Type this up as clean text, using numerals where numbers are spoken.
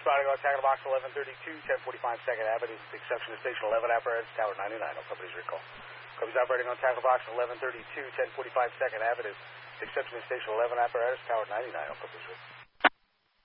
Spotting on tackle box 1132, 1045 Second Avenue, exception to station 11 apparatus, tower 99, all companies recall. Companies operating on tackle box 1132, 1045 Second Avenue, exception to station 11 apparatus, tower 99, all companies recall.